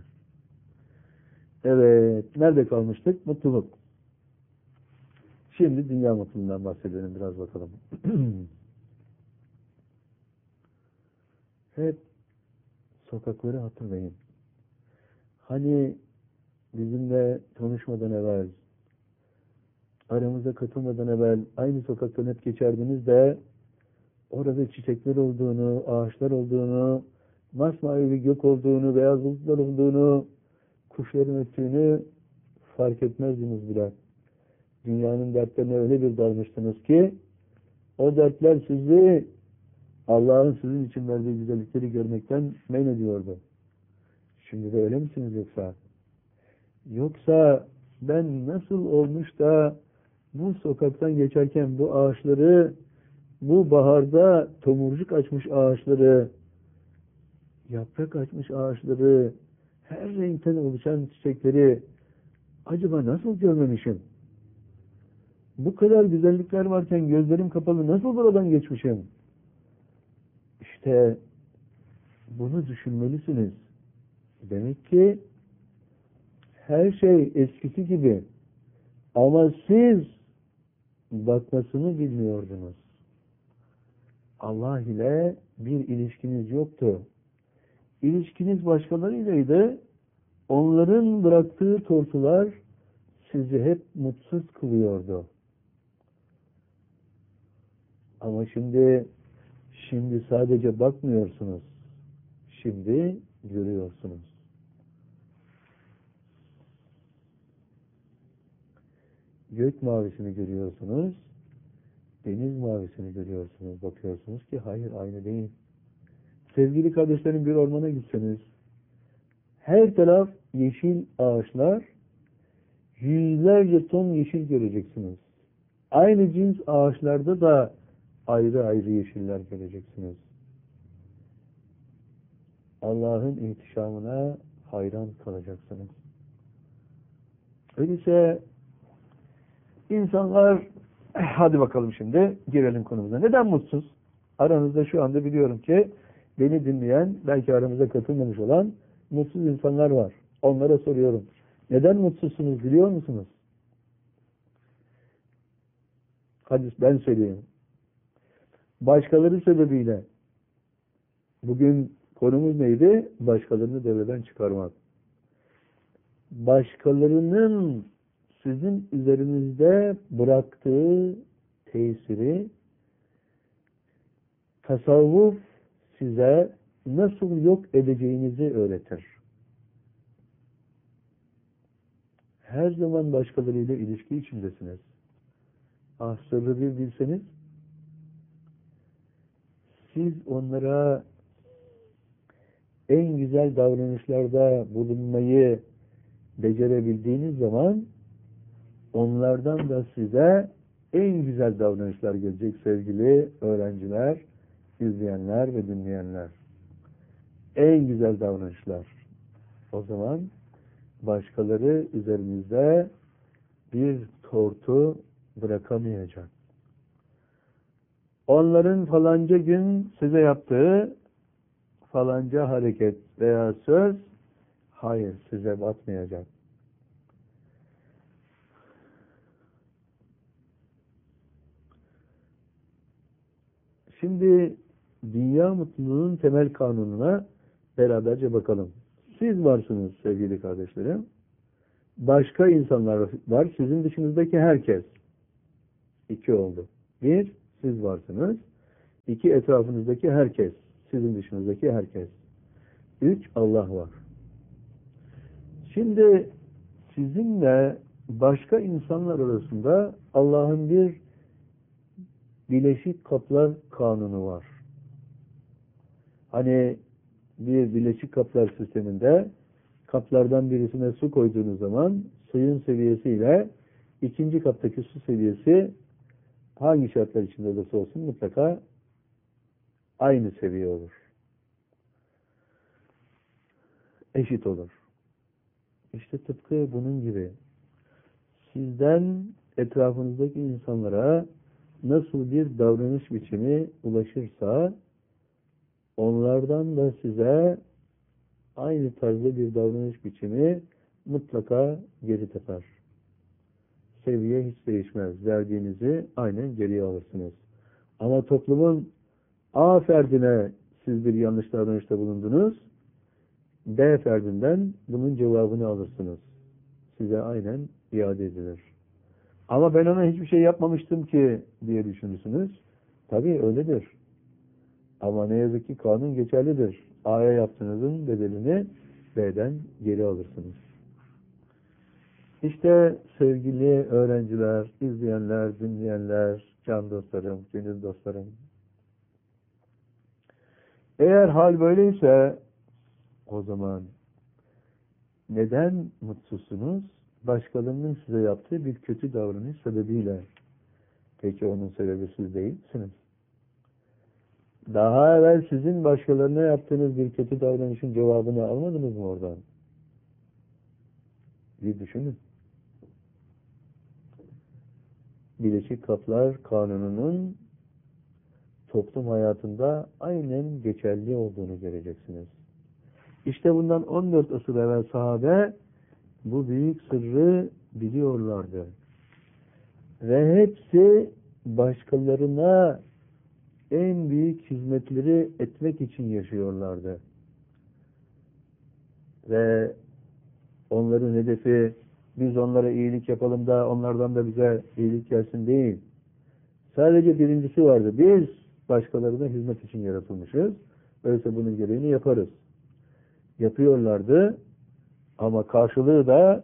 Evet, nerede kalmıştık? Mutluluk. Şimdi dünya mutluluğundan bahsedelim biraz bakalım. Hep sokakları hatırlayın. Hani bizimle tanışmadan evvel, aramıza katılmadan evvel aynı sokaktan hep geçerdiniz de orada çiçekler olduğunu, ağaçlar olduğunu, masmavi bir gök olduğunu, beyaz bulutlar olduğunu, kuşların öttüğünü fark etmezdiniz bile. Dünyanın dertlerine öyle bir dalmıştınız ki o dertler sizi Allah'ın sizin için verdiği güzellikleri görmekten men ediyordu. Şimdi de öyle misiniz yoksa? Yoksa ben nasıl olmuş da bu sokaktan geçerken bu ağaçları, bu baharda tomurcuk açmış ağaçları, yaprak açmış ağaçları, her renkten oluşan çiçekleri acaba nasıl görmemişim? Bu kadar güzellikler varken gözlerim kapalı nasıl buradan geçmişim? İşte bunu düşünmelisiniz. Demek ki her şey eskisi gibi. Ama siz bakmasını bilmiyordunuz. Allah ile bir ilişkiniz yoktu. İlişkiniz başkalarıylaydı. Onların bıraktığı tortular sizi hep mutsuz kılıyordu. Ama şimdi şimdi sadece bakmıyorsunuz. Şimdi görüyorsunuz. Gök mavisini görüyorsunuz. Deniz mavisini görüyorsunuz. Bakıyorsunuz ki hayır, aynı değil. Sevgili kardeşlerim, bir ormana gitseniz her taraf yeşil ağaçlar, yüzlerce ton yeşil göreceksiniz. Aynı cins ağaçlarda da ayrı ayrı yeşiller göreceksiniz. Allah'ın ihtişamına hayran kalacaksınız. Öyleyse insanlar, hadi bakalım şimdi girelim konumuza. Neden mutsuz? Aranızda şu anda biliyorum ki beni dinleyen, belki aramıza katılmamış olan mutsuz insanlar var. Onlara soruyorum. Neden mutsuzsunuz biliyor musunuz? Hadi ben söyleyeyim. Başkaları sebebiyle. Bugün konumuz neydi? Başkalarını devreden çıkarmak. Başkalarının sizin üzerinizde bıraktığı tesiri, tasavvuf size nasıl yok edeceğinizi öğretir. Her zaman başkalarıyla ilişki içindesiniz. Ah, sırrı bir bilseniz, siz onlara en güzel davranışlarda bulunmayı becerebildiğiniz zaman onlardan da size en güzel davranışlar gelecek sevgili öğrenciler, izleyenler ve dinleyenler. En güzel davranışlar. O zaman başkaları üzerinizde bir tortu bırakamayacak. Onların falanca gün size yaptığı falanca hareket veya söz, hayır, size batmayacak. Şimdi dünya mutluluğunun temel kanununa beraberce bakalım. Siz varsınız sevgili kardeşlerim. Başka insanlar var. Sizin dışınızdaki herkes. İki oldu. Bir, siz varsınız. İki, etrafınızdaki herkes. Sizin dışınızdaki herkes. Üç, Allah var. Şimdi sizinle başka insanlar arasında Allah'ın bir bileşik kaplar kanunu var. Hani bir bileşik kaplar sisteminde kaplardan birisine su koyduğunuz zaman suyun seviyesiyle ikinci kaptaki su seviyesi hangi şartlar içinde olursa olsun mutlaka aynı seviye olur. Eşit olur. İşte tıpkı bunun gibi sizden etrafınızdaki insanlara nasıl bir davranış biçimi ulaşırsa onlardan da size aynı tarzda bir davranış biçimi mutlaka geri teper. Seviye hiç değişmez. Verdiğinizi aynen geriye alırsınız. Ama toplumun A ferdine siz bir yanlış davranışta bulundunuz, B ferdinden bunun cevabını alırsınız. Size aynen iade edilir. Ama ben ona hiçbir şey yapmamıştım ki diye düşünürsünüz. Tabii öyledir. Ama ne yazık ki kanun geçerlidir. A'ya yaptığınızın bedelini B'den geri alırsınız. İşte sevgili öğrenciler, izleyenler, dinleyenler, can dostlarım, gönül dostlarım. Eğer hal böyleyse o zaman neden mutsuzsunuz? Başkalarının size yaptığı bir kötü davranış sebebiyle. Peki onun sebebi siz değil misiniz? Daha evvel sizin başkalarına yaptığınız bir kötü davranışın cevabını almadınız mı oradan? Bir düşünün. Bileşik Kaplar Kanunu'nun toplum hayatında aynen geçerli olduğunu göreceksiniz. İşte bundan on dört asır evvel sahabe bu büyük sırrı biliyorlardı. Ve hepsi başkalarına en büyük hizmetleri etmek için yaşıyorlardı. Ve onların hedefi biz onlara iyilik yapalım da onlardan da bize iyilik gelsin değil. Sadece birincisi vardı. Biz başkalarına hizmet için yaratılmışız. Öyleyse bunun gereğini yaparız. Yapıyorlardı ama karşılığı da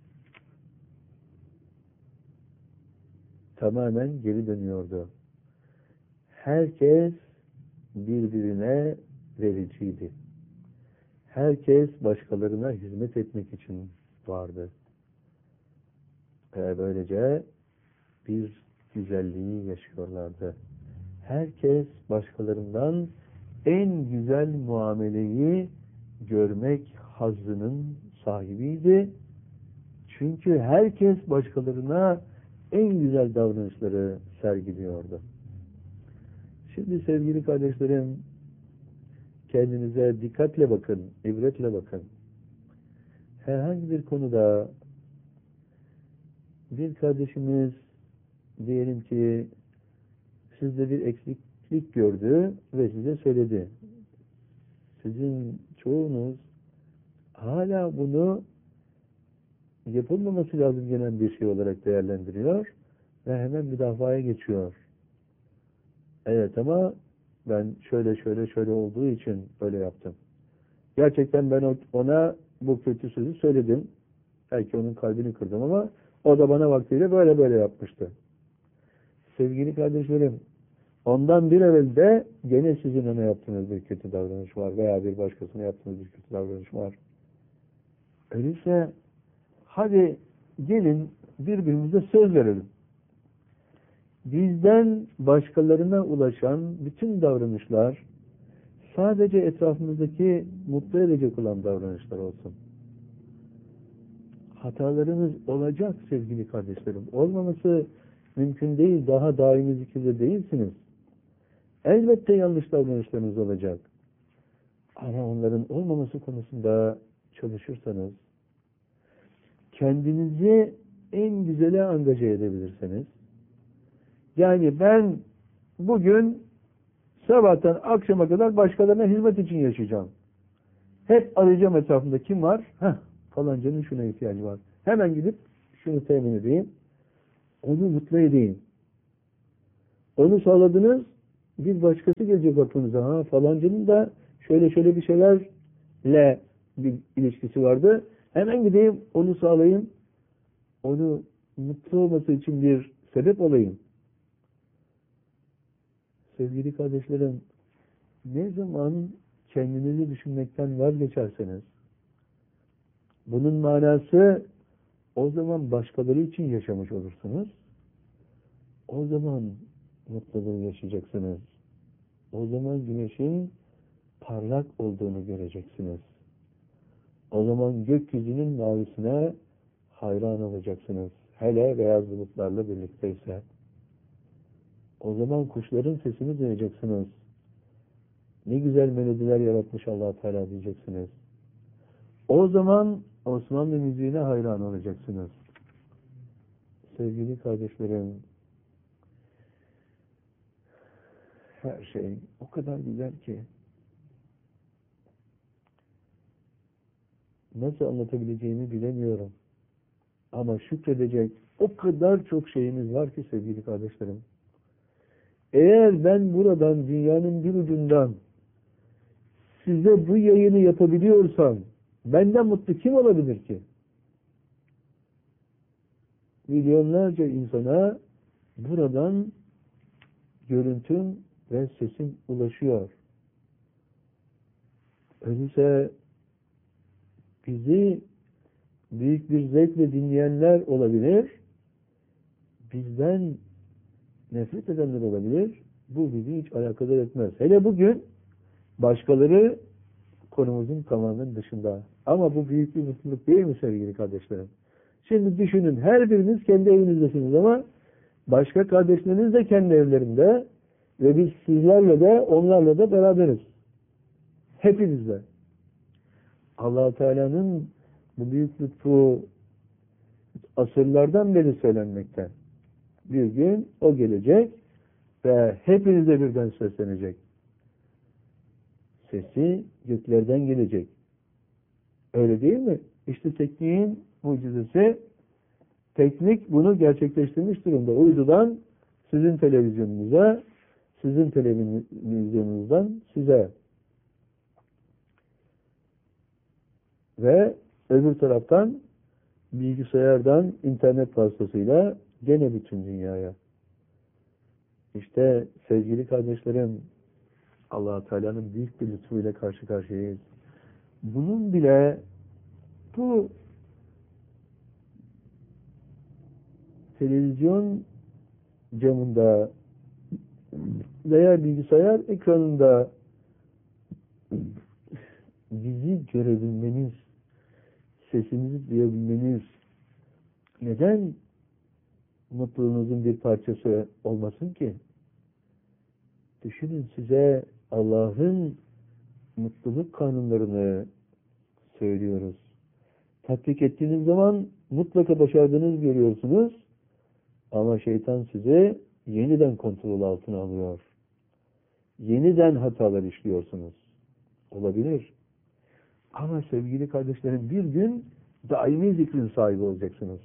tamamen geri dönüyordu. Herkes birbirine vericiydi. Herkes başkalarına hizmet etmek için vardı. Ve böylece bir güzelliği yaşıyorlardı. Herkes başkalarından en güzel muameleyi görmek hazzının sahibiydi. Çünkü herkes başkalarına en güzel davranışları sergiliyordu. Şimdi sevgili kardeşlerim, kendinize dikkatle bakın, ibretle bakın. Herhangi bir konuda bir kardeşimiz diyelim ki sizde bir eksiklik gördü ve size söyledi. Sizin çoğunuz hala bunu yapılmaması lazım gelen bir şey olarak değerlendiriyor ve hemen müdafaya geçiyor. Evet ama ben şöyle şöyle şöyle olduğu için öyle yaptım. Gerçekten ben ona bu kötü sözü söyledim. Belki onun kalbini kırdım ama o da bana vaktiyle böyle böyle yapmıştı. Sevgili kardeşlerim, ondan bir evvel de gene sizin ona yaptığınız bir kötü davranış var veya bir başkasına yaptığınız bir kötü davranış var. Öyleyse hadi gelin birbirimize söz verelim. Bizden başkalarına ulaşan bütün davranışlar sadece etrafımızdaki mutlu edecek olan davranışlar olsun. Hatalarımız olacak sevgili kardeşlerim. Olmaması mümkün değil. Daha daimi zikirde değilsiniz. Elbette yanlış davranışlarınız olacak. Ama onların olmaması konusunda çalışırsanız, kendinizi en güzele angaje edebilirseniz, yani ben bugün sabahtan akşama kadar başkalarına hizmet için yaşayacağım. Hep arayacağım etrafımda kim var? Heh, falancanın şuna ihtiyacı var. Hemen gidip şunu temin edeyim. Onu mutlu edeyim. Onu sağladınız, bir başkası gelecek aklınıza. Ha, falancının da şöyle şöyle bir şeylerle bir ilişkisi vardı. Hemen gideyim, onu sağlayayım. Onu mutlu olması için bir sebep olayım. Sevgili kardeşlerim, ne zaman kendinizi düşünmekten vazgeçerseniz, bunun manası o zaman başkaları için yaşamış olursunuz. O zaman mutluluğu yaşayacaksınız. O zaman güneşin parlak olduğunu göreceksiniz. O zaman gökyüzünün mavisine hayran olacaksınız. Hele beyaz bulutlarla birlikteyse. O zaman kuşların sesini duyacaksınız. Ne güzel melodiler yaratmış Allah Teala diyeceksiniz. O zaman Osmanlı müziğine hayran olacaksınız. Sevgili kardeşlerim, her şey o kadar güzel ki nasıl anlatabileceğimi bilemiyorum. Ama şükredecek o kadar çok şeyimiz var ki sevgili kardeşlerim. Eğer ben buradan, dünyanın bir ucundan size bu yayını yapabiliyorsam benden mutlu kim olabilir ki? Milyonlarca insana buradan görüntüm ve sesim ulaşıyor. Öyleyse bizi büyük bir zevkle dinleyenler olabilir, bizden nefret edenler olabilir, bu bizi hiç alakadar etmez. Hele bugün başkaları konumuzun tamamen dışında. Ama bu büyük bir mutluluk değil mi sevgili kardeşlerim? Şimdi düşünün, her biriniz kendi evinizdesiniz ama başka kardeşleriniz de kendi evlerinde ve biz sizlerle de onlarla da beraberiz. Hepinizle. Allah Teala'nın bu büyük lütfu asırlardan beri söylenmekte. Bir gün o gelecek ve hepinize birden seslenecek. Sesi göklerden gelecek. Öyle değil mi? İşte tekniğin mucizesi, teknik bunu gerçekleştirmiş durumda. Uydudan sizin televizyonunuza, sizin televizyonunuzdan size. Ve öbür taraftan bilgisayardan, internet vasıtasıyla gene bütün dünyaya. İşte sevgili kardeşlerim, Allah Teala'nın büyük bir lütfuyla karşı karşıyayız. Bunun bile bu televizyon camında veya bilgisayar ekranında bizi görebilmeniz, sesimizi duyabilmeniz neden mutluluğunuzun bir parçası olmasın ki? Düşünün, size Allah'ın mutluluk kanunlarını söylüyoruz. Tatbik ettiğiniz zaman mutlaka başardığınızı görüyorsunuz. Ama şeytan sizi yeniden kontrol altına alıyor. Yeniden hatalar işliyorsunuz. Olabilir. Ama sevgili kardeşlerim, bir gün daimi zikrin sahibi olacaksınız.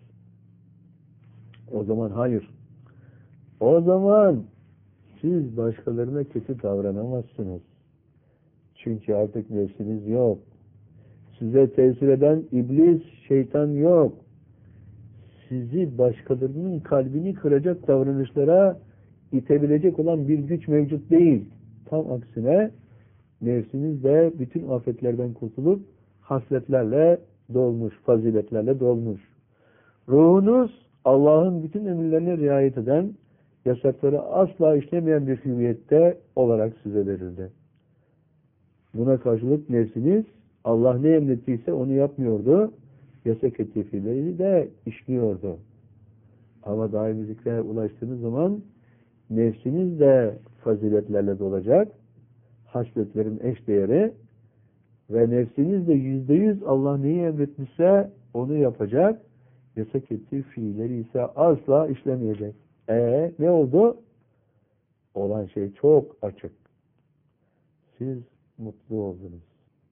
O zaman hayır. O zaman siz başkalarına kötü davranamazsınız. Çünkü artık nefsiniz yok. Size tesir eden iblis, şeytan yok. Sizi başkalarının kalbini kıracak davranışlara itebilecek olan bir güç mevcut değil. Tam aksine nefsiniz de bütün afetlerden kurtulup hasletlerle dolmuş, faziletlerle dolmuş. Ruhunuz Allah'ın bütün emirlerine riayet eden, yasakları asla işlemeyen bir hüviyette olarak size verildi. Buna karşılık nefsiniz Allah ne emrettiyse onu yapmıyordu. Yasak ettiği fiilleri de işliyordu. Ama daimi zikre ulaştığınız zaman nefsiniz de faziletlerle dolacak. Hasletlerin eş değeri ve nefsiniz de yüzde yüz Allah neyi emretmişse onu yapacak. Yasak ettiği fiilleri ise asla işlemeyecek. E ne oldu? Olan şey çok açık. Siz mutlu oldunuz.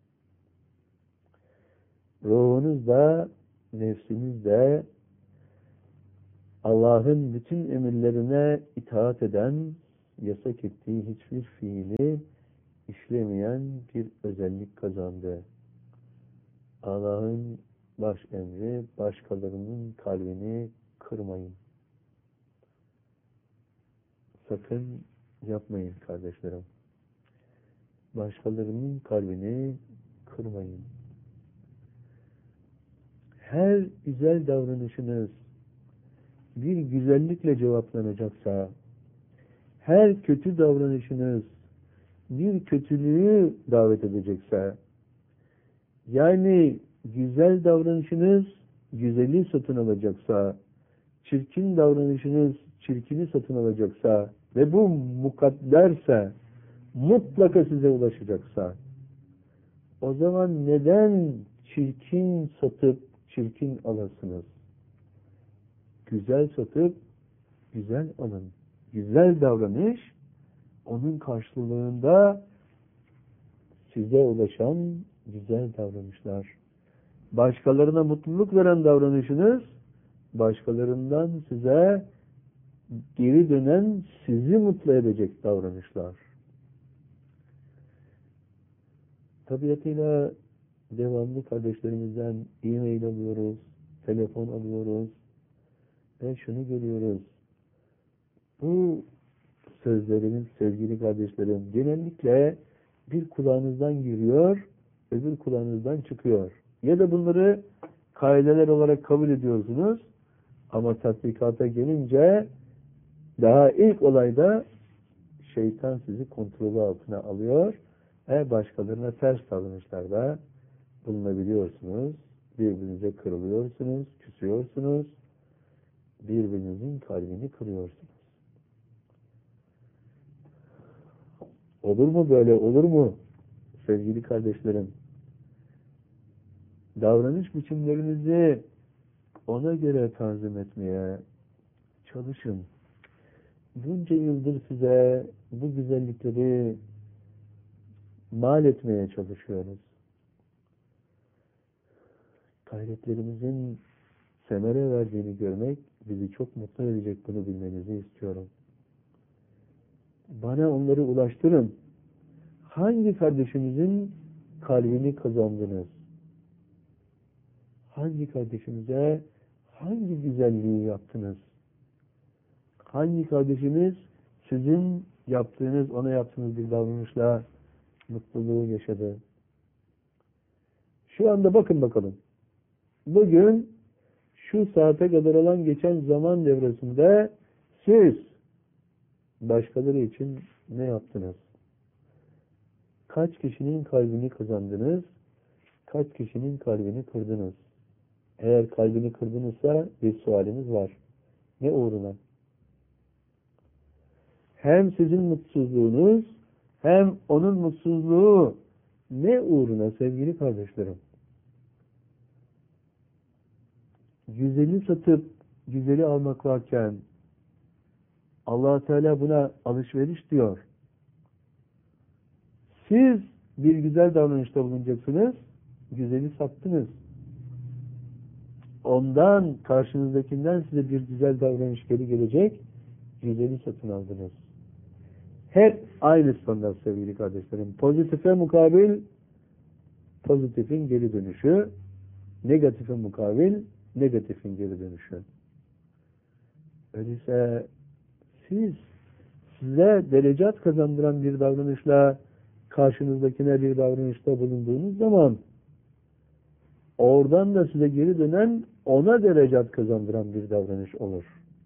Ruhunuz da, nefsiniz de Allah'ın bütün emirlerine itaat eden yasak ettiği hiçbir fiili işlemeyen bir özellik kazandı. Allah'ın baş emri, başkalarının kalbini kırmayın. Sakın yapmayın kardeşlerim. Başkalarının kalbini kırmayın. Her güzel davranışınız bir güzellikle cevaplanacaksa, her kötü davranışınız bir kötülüğü davet edecekse, yani güzel davranışınız güzeli satın alacaksa, çirkin davranışınız çirkini satın alacaksa ve bu mukadderse, mutlaka size ulaşacaksa, o zaman neden çirkin satıp çirkin alasınız? Güzel satıp güzel alın. Güzel davranış, onun karşılığında size ulaşan güzel davranışlar. Başkalarına mutluluk veren davranışınız, başkalarından size geri dönen, sizi mutlu edecek davranışlar. Tabiatıyla devamlı kardeşlerimizden e-mail alıyoruz, telefon alıyoruz ve şunu görüyoruz. Bu sözlerimiz sevgili kardeşlerim genellikle bir kulağınızdan giriyor, öbür kulağınızdan çıkıyor. Ya da bunları kaideler olarak kabul ediyorsunuz ama tatbikata gelince daha ilk olayda şeytan sizi kontrolü altına alıyor ve başkalarına ters davranışlarda bulunabiliyorsunuz. Birbirinize kırılıyorsunuz, küsüyorsunuz. Birbirinizin kalbini kırıyorsunuz. Olur mu böyle, olur mu? Sevgili kardeşlerim, davranış biçimlerinizi ona göre tanzim etmeye çalışın. Bunca yıldır size bu güzellikleri mal etmeye çalışıyoruz. Gayretlerimizin semere verdiğini görmek bizi çok mutlu edecek, bunu bilmenizi istiyorum. Bana onları ulaştırın. Hangi kardeşimizin kalbini kazandınız? Hangi kardeşimize hangi güzelliği yaptınız? Hangi kardeşimiz sizin yaptığınız, ona yaptığınız bir davranışla mutluluğu yaşadı? Şu anda bakın bakalım. Bugün şu saate kadar olan geçen zaman devresinde siz başkaları için ne yaptınız? Kaç kişinin kalbini kazandınız? Kaç kişinin kalbini kırdınız? Eğer kalbini kırdınızsa bir sualimiz var. Ne uğruna? Hem sizin mutsuzluğunuz hem onun mutsuzluğu ne uğruna sevgili kardeşlerim? Güzeli satıp güzeli almak varken Allah Teala buna alışveriş diyor. Siz bir güzel davranışta bulunacaksınız, güzeli sattınız. Ondan, karşınızdakinden size bir güzel davranış geri gelecek, güzeli satın aldınız. Hep aynı standart sevgili kardeşlerim. Pozitife mukabil, pozitifin geri dönüşü, negatife mukabil, negatifin geri dönüşü. Öyleyse siz size derecat kazandıran bir davranışla karşınızdakine bir davranışta bulunduğunuz zaman oradan da size geri dönen ona derecat kazandıran bir davranış olur.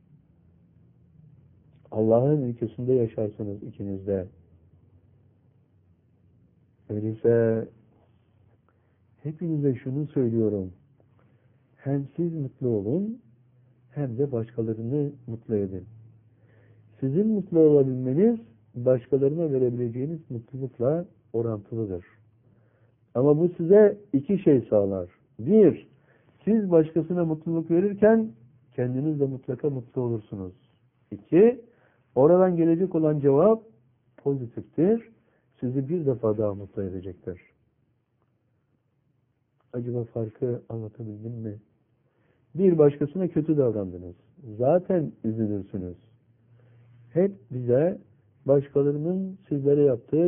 Allah'ın ülkesinde yaşarsınız ikiniz de. Öyleyse hepinize şunu söylüyorum. Hem siz mutlu olun hem de başkalarını mutlu edin. Sizin mutlu olabilmeniz başkalarına verebileceğiniz mutlulukla orantılıdır. Ama bu size iki şey sağlar. Bir, siz başkasına mutluluk verirken kendiniz de mutlaka mutlu olursunuz. İki, oradan gelecek olan cevap pozitiftir. Sizi bir defa daha mutlu edecektir. Acaba farkı anlatabildim mi? Bir başkasına kötü davrandınız. Zaten üzülürsünüz. Hep bize başkalarının sizlere yaptığı